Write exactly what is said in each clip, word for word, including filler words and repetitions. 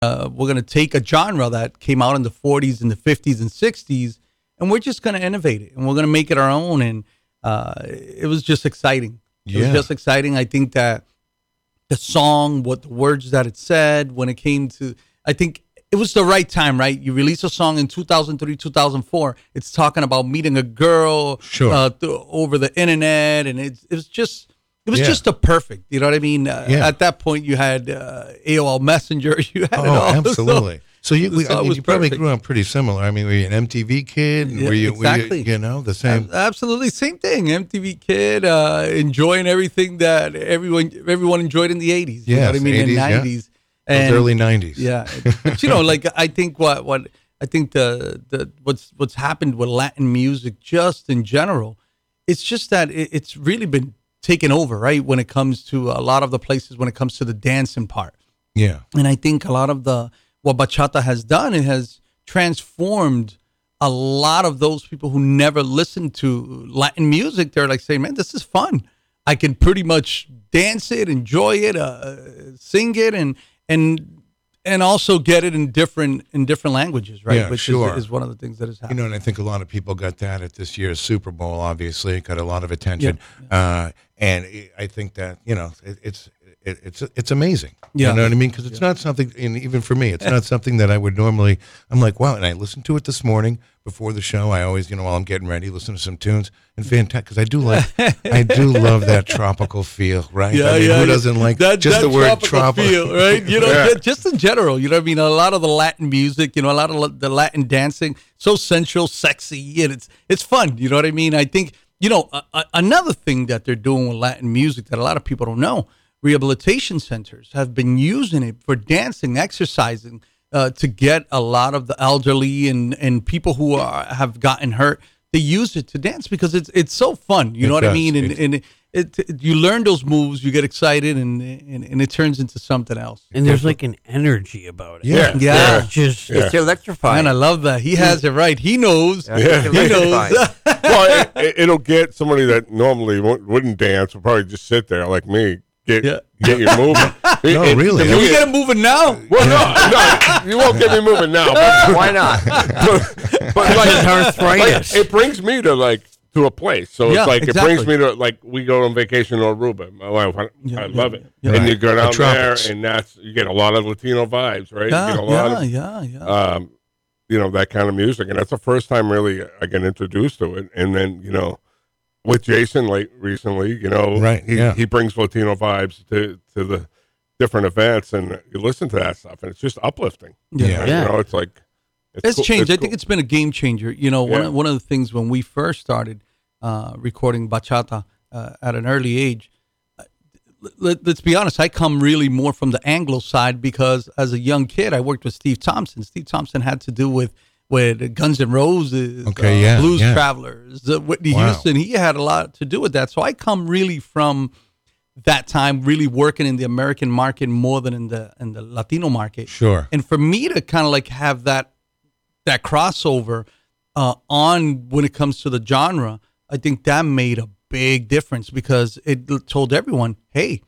uh, we're going to take a genre that came out in the forties and the fifties and sixties, and we're just going to innovate it, and we're going to make it our own. And uh, it was just exciting. It Yeah. was just exciting. I think that the song, what the words that it said, when it came to, I think it was the right time, right? You release a song in two thousand three, two thousand four. It's talking about meeting a girl Sure. uh, th- over the internet, and it's it was just it was Yeah. just a perfect. You know what I mean? Uh, Yeah. At that point, you had uh, A O L Messenger. You had Oh, it all. absolutely. So, you, we, so I it mean, was you probably perfect. grew up pretty similar. I mean, were you an M T V kid? Yeah, were you, exactly. were you, you know, the same? Ab- Absolutely, same thing. M T V kid, uh, enjoying everything that everyone everyone enjoyed in the eighties. You know Yes, what I mean? eighties, in yeah. nineties, Those and early nineties. yeah. But, you know, like I think what what I think the the what's what's happened with Latin music just in general, it's just that it, it's really been taken over, right? When it comes to a lot of the places, when it comes to the dancing part. Yeah. And I think a lot of the what bachata has done, it has transformed a lot of those people who never listened to Latin music. They're like saying, "Man, this is fun. I can pretty much dance it, enjoy it, uh, sing it, and and and also get it in different in different languages, right?" Yeah, Which sure. is, is one of the things that has You happened. know, and I think a lot of people got that at this year's Super Bowl, obviously. It got a lot of attention. Uh, and it- I think that, you know, it, it's it, it's it's amazing. Yeah. You know what I mean? Because it's not something, and even for me, it's not something that I would normally, I'm like, wow. And I listened to it this morning before the show. I always, you know, while I'm getting ready, listen to some tunes. And fantastic, because I do like, I do love that tropical feel, right? I mean, who doesn't like that, just that the word tropical tropical? feel, right? You know, Yeah. ju- just in general, you know what I mean? A lot of the Latin music, you know, a lot of la- the Latin dancing, so sensual, sexy, and it's it's fun. You know what I mean? I think, you know, a, a, another thing that they're doing with Latin music that a lot of people don't know, rehabilitation centers have been using it for dancing, exercising, uh, to get a lot of the elderly and, and people who are, have gotten hurt. They use it to dance because it's it's so fun. You It know what does. I mean? And, It- and it, it, it, you learn those moves, you get excited, and, and and it turns into something else. And there's like an energy about it. Yeah. Yeah. It's just Yeah. It's electrifying. Man, I love that. He has it right. He knows. Yeah. Yeah. He knows. Well, it, it, it'll get somebody that normally wou- wouldn't dance will probably just sit there like me. Get Yeah. get you moving. No, It- really. Can we get him moving now? Well, no, no, you won't get me moving now. But, Why not? but, but like, It's arthritis. like, it brings me to like to a place. So Yeah, it's like exactly. it brings me to like we go on vacation to Aruba. My wife, I, Yeah, I yeah, love it. yeah. And you Right. go The down there, tropics. and that's you get a lot of Latino vibes, right? Yeah, you get a lot yeah, of yeah, yeah. um, you know, that kind of music, and that's the first time really I get introduced to it. And then you know, with Jason late recently, you know, Right, he, yeah. he brings Latino vibes to to the different events, and you listen to that stuff, and it's just uplifting. Yeah. Yeah. You know, it's like It's cool- changed. I cool. think it's been a game changer. You know, one Yeah. of, one of the things when we first started uh, recording bachata uh, at an early age, uh, let, let's be honest, I come really more from the Anglo side because as a young kid, I worked with Steve Thompson. Steve Thompson had to do with with Guns N' Roses, Okay, uh, yeah, Blues yeah. Travelers, uh, Whitney Wow. Houston. He had a lot to do with that. So I come really from that time, really working in the American market more than in the in the Latino market. Sure. And for me to kind of like have that that crossover uh, on when it comes to the genre, I think that made a big difference because it told everyone, hey,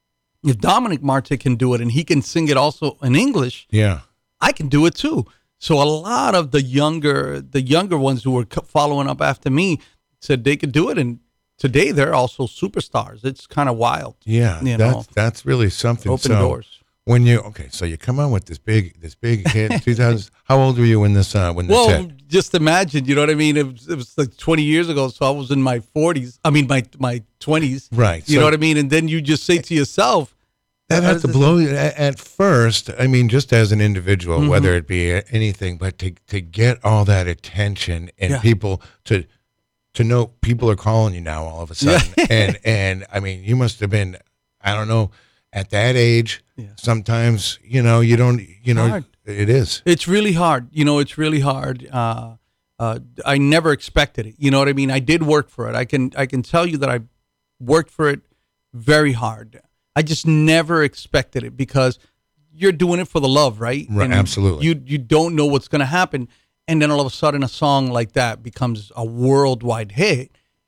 if Dominic Marte can do it and he can sing it also in English, Yeah. I can do it too. So a lot of the younger the younger ones who were co- following up after me said they could do it, and today they're also superstars. It's kind of wild. Yeah. You that's know. that's really something. Open so, doors. When you okay, so you come on with this big this big hit in two thousand. How old were you when this uh, when this Well, hit? just imagine, you know what I mean? It was, it was like twenty years ago, so I was in my forties. I mean, my my twenties. Right, You so- know what I mean? And then you just say to yourself, That uh, had to this- blow you at, at first. I mean, just as an individual, Mm-hmm. whether it be anything, but to to get all that attention and Yeah. people to to know people are calling you now all of a sudden, and and I mean, you must have been, I don't know, at that age. Yeah. Sometimes you know you don't you know Hard. it is. It's really hard. You know, it's really hard. Uh, uh, I never expected it. You know what I mean? I did work for it. I can I can tell you that I worked for it very hard. I just never expected it because you're doing it for the love, right? Right, And absolutely. You you don't know what's going to happen, and then all of a sudden a song like that becomes a worldwide hit,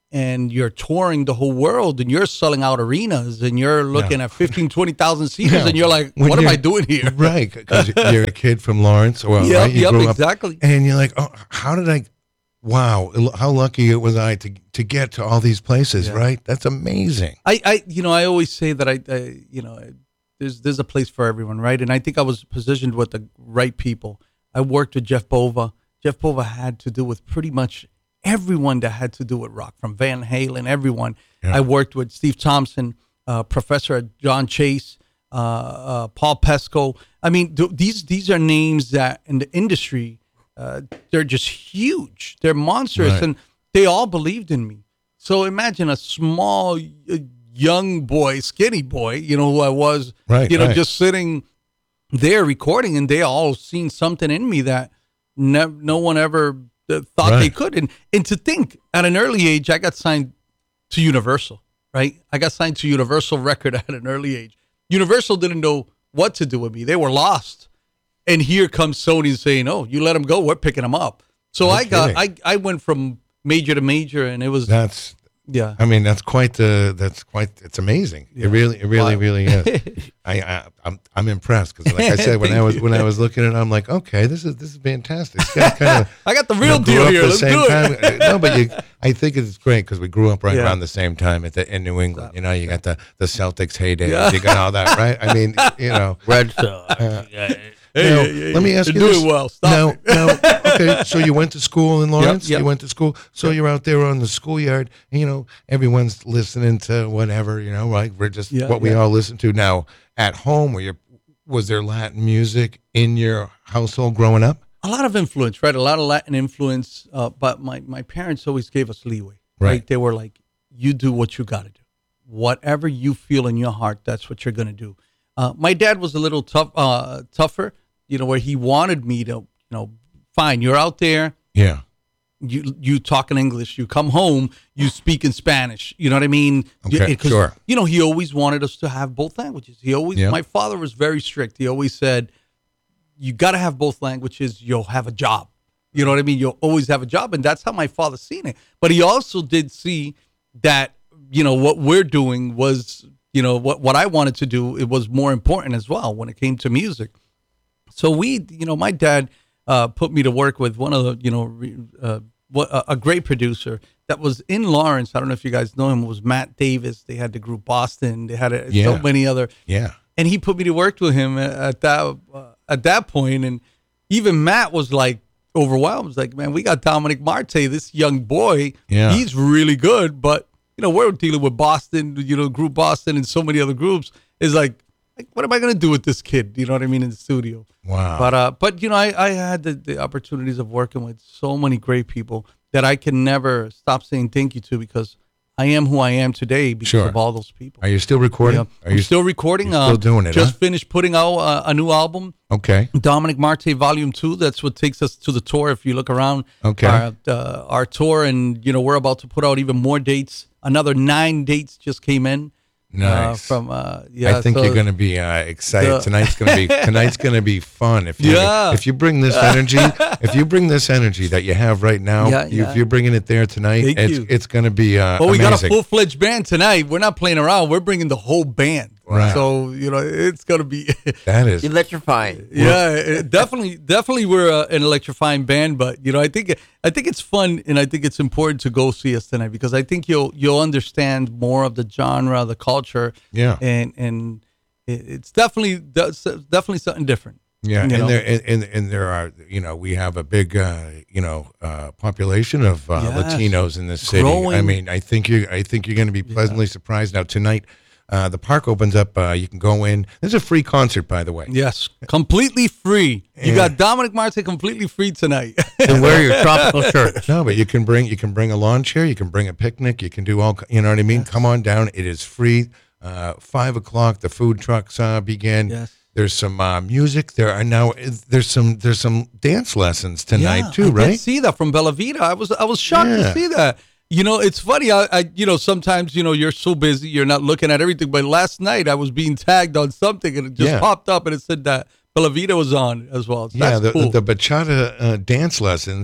and you're touring the whole world and you're selling out arenas and you're looking Yeah. at fifteen, twenty thousand seaters Yeah. and you're like, When what am you're- I doing here? Right, because you're a kid from Lawrence. Well, Yep, right? You yep, grew up, exactly. and you're like, oh, how did I? Wow, how lucky was I to to get to all these places? Yeah. Right, that's amazing. I, I, you know, I always say that I, I, you know, there's there's a place for everyone, right? And I think I was positioned with the right people. I worked with Jeff Bova. Jeff Bova had to do with pretty much everyone that had to do with rock, from Van Halen, everyone. Yeah. I worked with Steve Thompson, uh, Professor John Chase, uh, uh, Paul Pesco. I mean, th- these these are names that in the industry, uh, they're just huge. They're monstrous, Right. and they all believed in me. So imagine a small, uh, young boy, skinny boy, you know, who I was, Right, you know, right. just sitting there recording, and they all seen something in me that ne- no one ever uh, thought they Right. could. And and to think at an early age, I got signed to Universal, right? I got signed to Universal Record at an early age. Universal didn't know what to do with me. They were lost. And here comes Sony saying, "Oh, you let them go. We're picking them up." So No I got, I, kidding. I went from major to major, and it was, That's, yeah. I mean, that's quite the. That's quite. It's amazing. Yeah. It really, it really, Wow. really is. I, I, I'm, I'm impressed because, like I said, when I Thank was you. when I was looking at it, I'm like, okay, this is this is fantastic. This guy kind of. I got the you real know, grew deal up here. the Let's same do it. time. No, but you, I think it's great because we grew up right Yeah. around the same time at the, in New England. You know, you got the, the Celtics heyday. Yeah. You got all that, right? I mean, you know. Red Sox. Yeah. Hey, Now, hey, hey, let me hey. ask You're you doing this. well. Stop now, it. now, okay, so you went to school in Lawrence. yep. You went to school. So you're out there on the schoolyard. And, you know, everyone's listening to whatever. You know, right? We're just Yeah, what we yeah. all listen to now at home. Were you, was there Latin music in your household growing up? A lot of influence, right? A lot of Latin influence. Uh, but my, my parents always gave us leeway, Right. right? They were like, you do what you got to do. Whatever you feel in your heart, that's what you're going to do. Uh, my dad was a little tough, uh, tougher, you know, where he wanted me to, you know, fine, you're out there, Yeah. you you talk in English, you come home, you speak in Spanish. You know what I mean? Okay, You- 'cause, sure. You know, he always wanted us to have both languages. He always, Yeah. my father was very strict. He always said, you got to have both languages, you'll have a job. You know what I mean? You'll always have a job. And that's how my father seen it. But he also did see that, you know, what we're doing was, you know, what, what I wanted to do, it was more important as well when it came to music. So we, you know, my dad uh, put me to work with one of the, you know, re- uh, what, a, a great producer that was in Lawrence. I don't know if you guys know him. It was Matt Davis. They had the group Boston. They had a, Yeah. so many other. Yeah. And he put me to work with him at that uh, at that point. And even Matt was like overwhelmed. He's like, man, we got Dominic Marte, this young boy. Yeah. He's really good, but you know, we're dealing with Boston, you know, Group Boston and so many other groups. Is like, like, what am I going to do with this kid? You know what I mean? In the studio. Wow. But, uh, but you know, I, I had the, the opportunities of working with so many great people that I can never stop saying thank you to, because I am who I am today because Sure. of all those people. Are you still recording? Yeah. Are I'm you still recording. you're still uh, doing it, Just huh? finished putting out uh, a new album, Okay. Dominic Marte Volume Two. That's what takes us to the tour. If you look around, Okay. our, uh, our tour, and you know, we're about to put out even more dates. Another nine dates just came in. Uh, Nice. from uh, yeah, I think so- you're going to be uh, excited. the- tonight's going to be tonight's going to be fun. If you Yeah. if you bring this energy, if you bring this energy that you have right now, Yeah, you, yeah. if you're bringing it there tonight, Thank it's you. it's going to be uh, Well, we got a amazing. full fledged band tonight. We're not playing around. We're bringing the whole band. Wow. So you know, it's gonna be. that is Electrifying. Yeah, it- definitely, definitely, we're uh, an electrifying band. But you know, I think I think it's fun, and I think it's important to go see us tonight, because I think you'll you'll understand more of the genre, the culture. Yeah. and and it, it's definitely that's definitely something different. yeah, you and know. there and, and and there are you know we have a big uh, you know uh, population of uh, Yes. Latinos in this city. Growing. I mean, I think you I think you're going to be pleasantly surprised. Now tonight, uh, the park opens up. Uh, you can go in. This is a free concert, by the way. Yes, completely free. You Yeah. got Dominic Marte completely free tonight. And wear your tropical shirt. No, but you can bring you can bring a lawn chair, you can bring a picnic, you can do all you know what I mean. Come on down, it is free. Uh, five o'clock, the food trucks uh, begin. Yes. There's some uh, music. There are now there's some there's some dance lessons tonight Yeah, too, I right? did see that from Bella Vita. I was I was shocked Yeah. to see that. You know, it's funny. I, I, you know, sometimes you know you're so busy, you're not looking at everything. But last night I was being tagged on something, and it just Yeah. popped up, and it said that Bella Vita was on as well. So Yeah, that's the cool. the bachata uh, dance lessons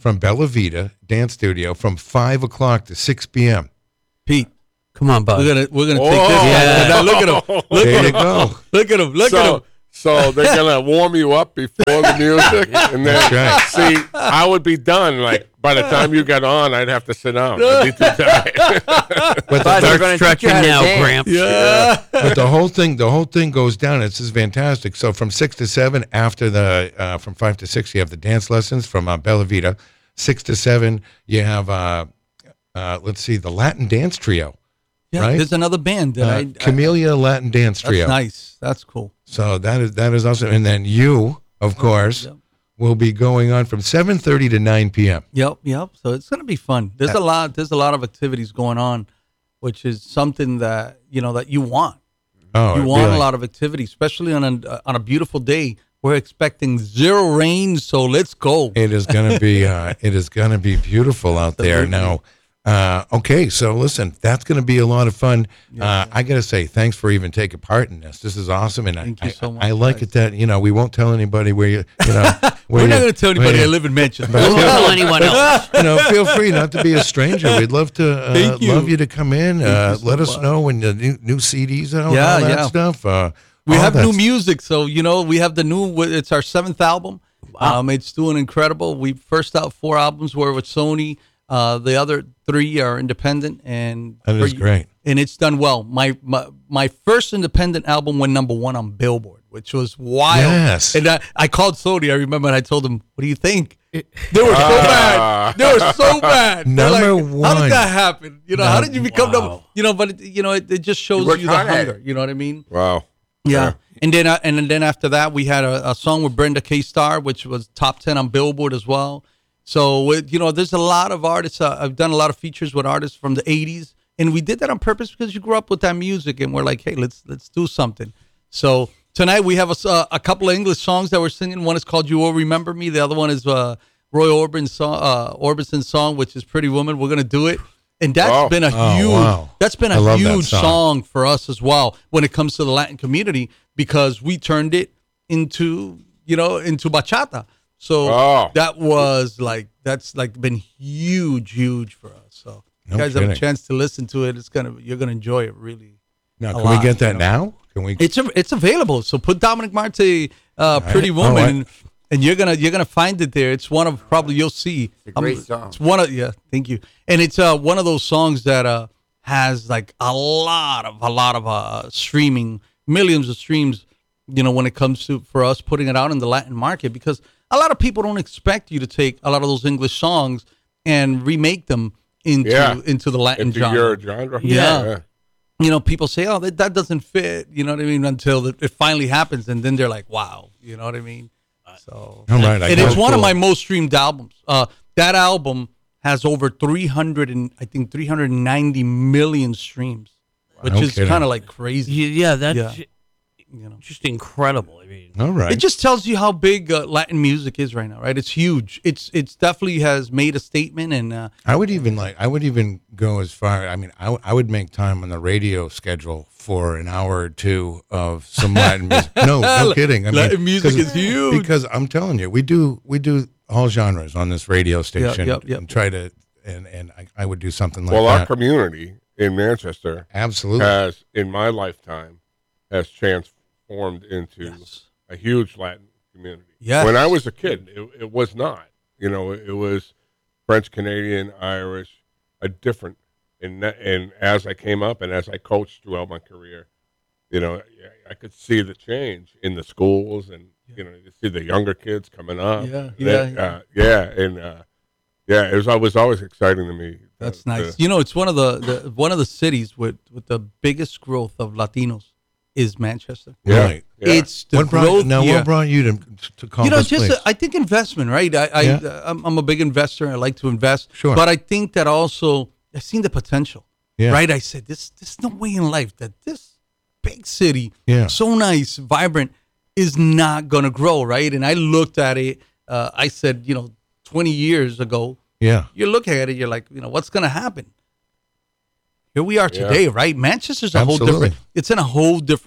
from Bella Vita Dance Studio from five o'clock to six p.m. Pete, Come on, bud. we're gonna we're gonna Oh. take this. Yeah. Now look at him. Look There at you him. go. Look at him. Look at him. so, so they're gonna warm you up before the music, and then That's right. see, I would be done. Like by the time you got on, I'd have to sit down. I'd be too tired. But the, But they're Start gonna teach stretching you how to now, dance. Gramps. Yeah. but the whole thing, the whole thing goes down. It's just fantastic. So from six to seven, after the uh, from five to six, you have the dance lessons from uh, Bella Vita. Six to seven, you have uh, uh, let's see, the Latin Dance Trio. Yeah. Right? There's another band that Uh, I, I Camellia Latin Dance that's Trio. nice. That's cool. So that is that is awesome. And then you, of course, Yep. will be going on from seven thirty to nine p.m. Yep, yep. So it's gonna be fun. There's a lot. There's a lot of activities going on, which is something that you know that you want. Oh, You it'd be want like- a lot of activity, especially on a uh, on a beautiful day. We're expecting zero rain, so let's go. It is going to be uh, it is going to be beautiful out there. Now, uh, okay, so listen, that's going to be a lot of fun. Uh, I got to say, thanks for even taking part in this. This is awesome, and Thank I, you so I, much, I like guys. it that you know we won't tell anybody where you you know where We're not you- going to tell where anybody you- I live in Manchester. Don't tell anyone else. you know, feel free not to be a stranger. We'd love to uh, Thank you. love you to come in. Uh, you so let us much. know when the new, new C Ds out, and Yeah, all that yeah. stuff. Uh, We all have new that's- music, so you know we have the new. It's our seventh album. Um, it's doing incredible. We first out four albums were with Sony. Uh, the other three are independent, and That is for- great. and it's done well. My, my my first independent album went number one on Billboard, which was wild. Yes. And I, I called Sony. I remember, and I told them, "What do you think?" They were so bad. They were so bad. They're Number like, How one. did that happen? You know, how did you become number? Wow. You know, but it, you know, it, it just shows You worked you the hard at hunger. it. You know what I mean? Wow. Yeah. And then uh, and then after that, we had a, a song with Brenda K. Starr, which was top ten on Billboard as well. So, it, you know, there's a lot of artists. Uh, I've done a lot of features with artists from the eighties. And we did that on purpose because you grew up with that music. And we're like, hey, let's let's do something. So tonight we have a, s- uh, a couple of English songs that we're singing. One is called You Will Remember Me. The other one is uh, Roy Orbison's song, uh, Orbison's song, which is Pretty Woman. We're going to do it. And that's Wow. been a Oh, huge, wow. that's been I a love that huge song. song for us as well when it comes to the Latin community because we turned it into, you know, into bachata. So Oh. that was like, that's like been huge, huge for us. So No you guys have kidding. a chance to listen to it. It's going to, you're going to enjoy it really. Now, a can lot, we get that you know. now? Can we? It's a, it's available. So put Dominic Marte, uh, right. Pretty Oh, Woman, I- and, and you're gonna you're gonna find it there. It's one of probably you'll see. It's a great Um, song. It's one of yeah, thank you. And it's uh one of those songs that uh has like a lot of a lot of uh streaming, millions of streams. You know, when it comes to for us putting it out in the Latin market, because a lot of people don't expect you to take a lot of those English songs and remake them into Yeah. into the Latin Into genre. your genre. Yeah. You know, people say, "Oh, that, that doesn't fit." You know what I mean? Until it, it finally happens, and then they're like, "Wow!" You know what I mean? So, All right, I and got it's it. one of Cool. my most streamed albums. Uh, that album has over three hundred and I think three hundred ninety million streams, which No is kidding. kind of like crazy. Yeah, that's Yeah. ju- You know, just incredible. I mean, All right. it just tells you how big uh, Latin music is right now, right? It's huge. It's it's definitely has made a statement, and uh, I would even like. I would even go as far. I mean, I, w- I would make time on the radio schedule for an hour or two of some Latin music. No, no kidding. I mean, Latin music 'cause- is huge. because I'm telling you, we do we do all genres on this radio station. yep, yep. And try to and and I, I would do something like Well, our that. community in Manchester Absolutely. has, in my lifetime, has transformed into yes, a huge Latin community. Yes. When I was a kid, it, it was not. You know, it, it was French, Canadian, Irish, a different. And that- and as I came up and as I coached throughout my career, you know, I- I could see the change in the schools, and you know, you see the younger kids coming up. Yeah, That, yeah, yeah. uh, yeah, and uh, yeah, it was. It was always exciting to me. that's uh, nice. to- You know, it's one of the, the one of the cities with with the biggest growth of Latinos is Manchester. yeah, Right. yeah. It's the What brought growth now? here. What brought you to to call you know, this just place? uh, I think investment, right? I, I Yeah. uh, I'm, I'm a big investor. I like to invest, Sure. But I think that also I've seen the potential, Yeah. right? I said this. There's no way in life that this big city, Yeah. so nice, vibrant, is not gonna grow, right? And I looked at it. Uh, I said, you know, twenty years ago, yeah. you're looking at it. You're like, you know, what's gonna happen? Here we are Yeah. today, right? Manchester's a Absolutely. whole different. It's in a whole different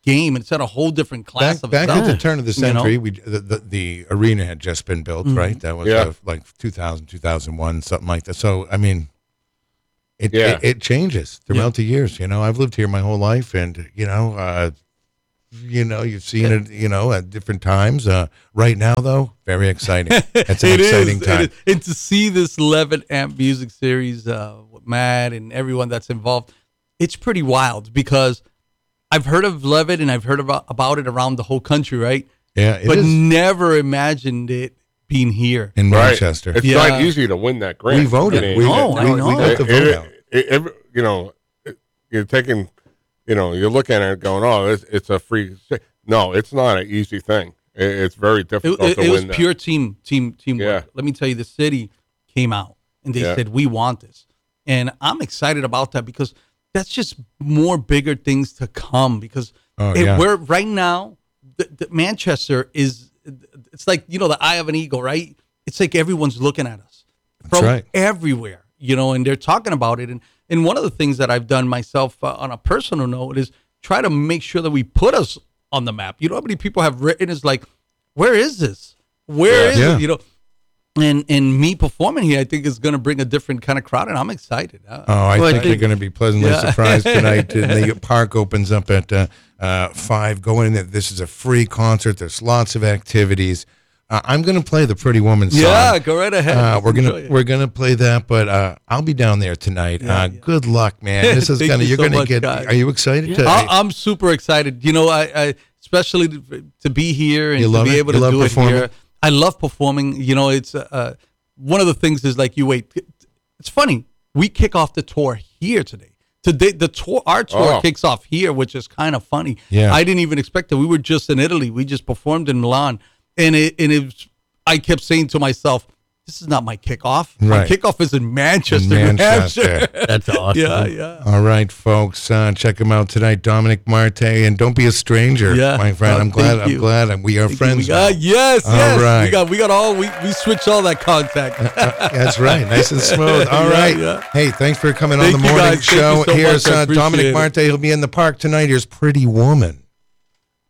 game. It's at a whole different class Back, of back itself. at the turn of the You know? century, we the, the, the arena had just been built, Mm-hmm. right? That was Yeah. uh, like two thousand, two thousand one, something like that. So, I mean, it Yeah. it, it changes throughout the years. You know, I've lived here my whole life, and you know, uh, you know, you've seen it, you know, at different times. Uh, right now, though, very exciting. It's an It is, exciting it time. is. And to see this eleven amp music series uh, with Matt and everyone that's involved, it's pretty wild because I've heard of Levitt and I've heard about, about it around the whole country, right? Yeah, it but is never imagined it being here. in Right. Manchester. It's Yeah. not easy to win that grant. We voted. I mean, we, know, we, I know. we got the it- vote it- out. it- every- you know, it- you're taking, you know, you're looking at it going, oh, it's, it's a free. No, it's not an easy thing. It, it's very It, difficult it- to it was win that. pure team team teamwork. Yeah. Let me tell you, the city came out and they Yeah. said we want this, and I'm excited about that because that's just more bigger things to come. Because Oh, it, yeah. we're right now, the, the Manchester is it's like you know the eye of an eagle, right? It's like everyone's looking at us from right. everywhere, you know, and they're talking about it. And and one of the things that I've done myself uh, on a personal note is try to make sure that we put us on the map. You know how many people have written is like, where is this? Where Yeah. is Yeah. it? You know, and and me performing here, I think is going to bring a different kind of crowd, and I'm excited. Uh, Oh, I Well, I think you're think- going to be pleasantly Yeah. surprised tonight. And the park opens up at uh, uh, five. Go in there. This is a free concert. There's lots of activities. Uh, I'm going to play the Pretty Woman song. yeah, go right ahead. Uh, we're Enjoy gonna it. we're gonna play that, but uh, I'll be down there tonight. Yeah, uh, yeah. Good luck, man. This is Thank gonna you you're so gonna much, get. guys. Are you excited? To, I, I'm super excited. You know, I, I especially to, to be here and You to love be it? able You to love do performing? it here. I love performing. You know, it's uh, uh, one of the things is like you wait. It's funny. We kick off the tour here today. Today, the tour, our tour Oh. kicks off here, which is kind of funny. Yeah. I didn't even expect it. We were just in Italy. We just performed in Milan, and it and it. Was, I kept saying to myself, "This is not my kickoff. My Right. kickoff is in Manchester, New Manchester. Hampshire." That's awesome. Yeah, yeah. All right, folks, uh, check him out tonight, Dominic Marte, and don't be a stranger, Yeah. my friend. Oh, I'm glad. thank I'm you. glad I'm, we are We friends. got, now. yes, All yes. right. We got we got all we, we switched all that contact. That's right, nice and smooth. All Yeah, right. yeah. Hey, thanks for coming Thank on the you, morning guys. Thank you show. so Here's much. I uh, appreciate Dominic it. Marte. He'll be in the park tonight. Here's Pretty Woman.